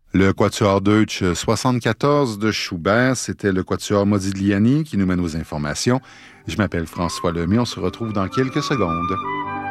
Le Quatuor Deutsch 74 de Schubert, c'était le Quatuor Modigliani qui nous mène aux informations. Je m'appelle François Lemay, on se retrouve dans quelques secondes.